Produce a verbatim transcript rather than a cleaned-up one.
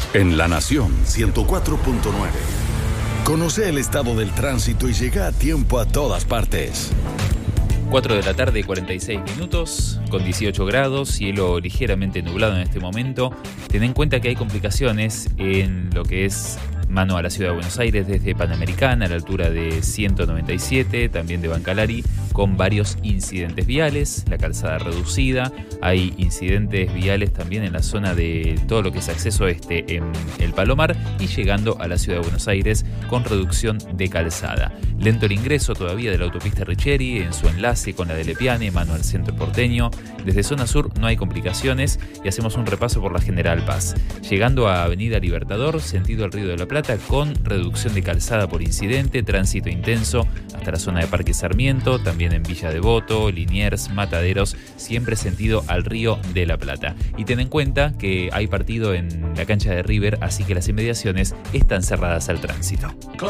En La Nación ciento cuatro punto nueve. Conoce el estado del tránsito y llega a tiempo a todas partes. cuatro de la tarde, cuarenta y seis minutos, con dieciocho grados, cielo ligeramente nublado en este momento. Ten en cuenta que hay complicaciones en lo que es mano a la ciudad de Buenos Aires desde Panamericana a la altura de ciento noventa y siete, también de Bancalari, con varios incidentes viales, la calzada reducida, hay incidentes viales también en la zona de todo lo que es acceso este en el Palomar y llegando a la ciudad de Buenos Aires con reducción de calzada. Lento el ingreso todavía de la autopista Richeri en su enlace con la de Lepiane, mano al centro porteño. Desde zona sur no hay complicaciones y hacemos un repaso por la General Paz. Llegando a Avenida Libertador, sentido el Río de la Plata, con reducción de calzada por incidente, tránsito intenso hasta la zona de Parque Sarmiento, también en Villa Devoto, Liniers, Mataderos, siempre sentido al Río de la Plata. Y ten en cuenta que hay partido en la cancha de River, así que las inmediaciones están cerradas al tránsito.